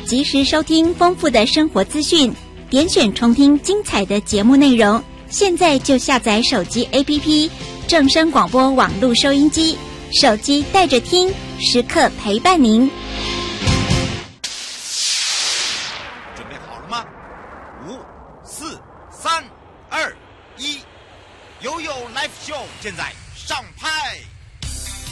及时收听丰富的生活资讯，点选重听精彩的节目内容。现在就下载手机 APP 正声广播网络收音机，手机带着听，时刻陪伴您。 准备好了吗？5、4、3、2、1，悠悠 Live Show 现在上。